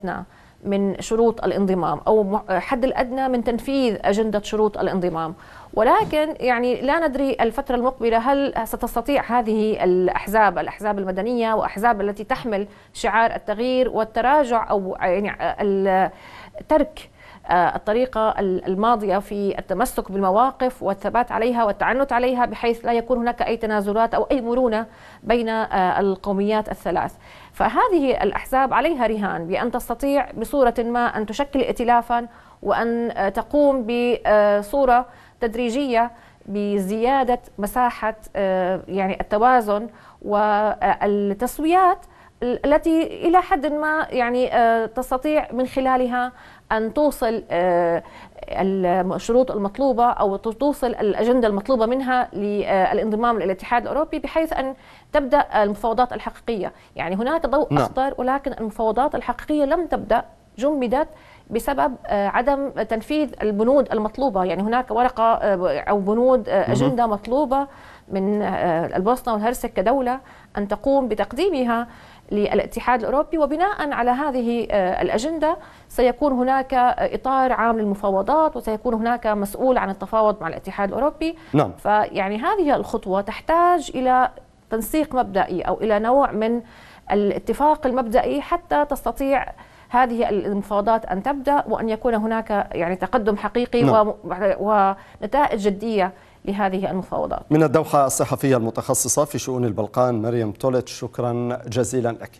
من شروط الانضمام أو حد الأدنى من تنفيذ أجندة شروط الانضمام، ولكن يعني لا ندري الفترة المقبلة هل ستستطيع هذه الأحزاب المدنية وأحزاب التي تحمل شعار التغيير والتراجع أو يعني ترك الطريقة الماضية في التمسك بالمواقف والثبات عليها والتعنت عليها، بحيث لا يكون هناك أي تنازلات أو أي مرونة بين القوميات الثلاث. فهذه الأحزاب عليها رهان بأن تستطيع بصورة ما أن تشكل ائتلافا وأن تقوم بصورة تدريجية بزيادة مساحة يعني التوازن والتسويات التي إلى حد ما يعني تستطيع من خلالها أن توصل الشروط المطلوبة أو توصل الأجندة المطلوبة منها للانضمام للاتحاد الأوروبي، بحيث أن تبدأ المفاوضات الحقيقية. يعني هناك ضوء أخضر، ولكن المفاوضات الحقيقية لم تبدأ، جمدت بسبب عدم تنفيذ البنود المطلوبة. يعني هناك ورقة أو بنود أجندة مطلوبة من البوسنة والهرسك كدولة أن تقوم بتقديمها للاتحاد الأوروبي، وبناء على هذه الأجندة سيكون هناك إطار عام للمفاوضات وسيكون هناك مسؤول عن التفاوض مع الاتحاد الأوروبي. فيعني هذه الخطوة تحتاج إلى تنسيق مبدئي أو إلى نوع من الاتفاق المبدئي حتى تستطيع هذه المفاوضات أن تبدأ وأن يكون هناك يعني تقدم حقيقي ونتائج جدية لهذه المفاوضات. من الدوحة الصحفية المتخصصة في شؤون البلقان مريم توليتش، شكرا جزيلا لك.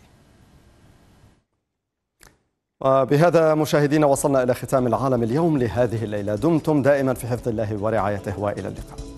وبهذا مشاهدينا وصلنا إلى ختام العالم اليوم لهذه الليلة. دمتم دائما في حفظ الله ورعايته، وإلى اللقاء.